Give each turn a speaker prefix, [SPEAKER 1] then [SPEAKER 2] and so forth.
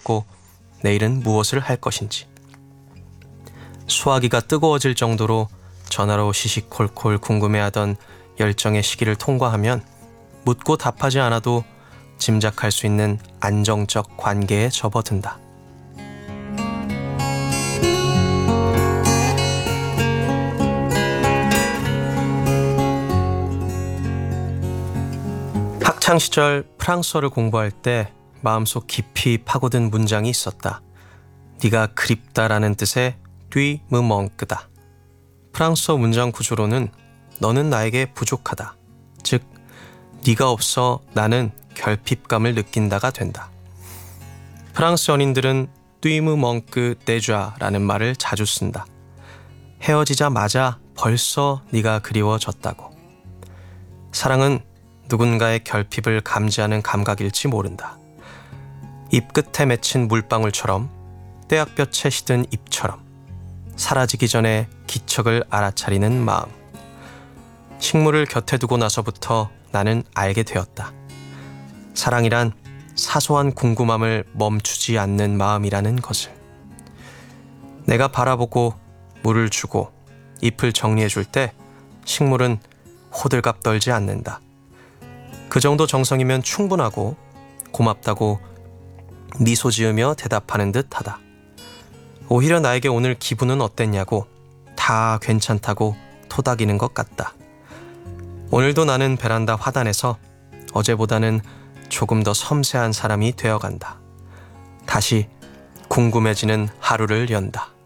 [SPEAKER 1] 먹고 내일은 무엇을 할 것인지. 수화기가 뜨거워질 정도로 전화로 시시콜콜 궁금해하던 열정의 시기를 통과하면 묻고 답하지 않아도 짐작할 수 있는 안정적 관계에 접어든다. 학창시절 프랑스어를 공부할 때 마음속 깊이 파고든 문장이 있었다. 네가 그립다라는 뜻의 뒤 무멍크다. 프랑스어 문장 구조로는 너는 나에게 부족하다. 즉 네가 없어 나는 결핍감을 느낀다가 된다. 프랑스 연인들은 뚜이무멍크 데좌라는 말을 자주 쓴다. 헤어지자마자 벌써 네가 그리워졌다고. 사랑은 누군가의 결핍을 감지하는 감각일지 모른다. 입 끝에 맺힌 물방울처럼, 떼약볕에 시든 잎처럼 사라지기 전에 기척을 알아차리는 마음. 식물을 곁에 두고 나서부터 나는 알게 되었다. 사랑이란 사소한 궁금함을 멈추지 않는 마음이라는 것을. 내가 바라보고 물을 주고 잎을 정리해 줄 때 식물은 호들갑 떨지 않는다. 그 정도 정성이면 충분하고 고맙다고 미소 지으며 대답하는 듯하다. 오히려 나에게 오늘 기분은 어땠냐고 다 괜찮다고 토닥이는 것 같다. 오늘도 나는 베란다 화단에서 어제보다는 조금 더 섬세한 사람이 되어간다. 다시 궁금해지는 하루를 연다.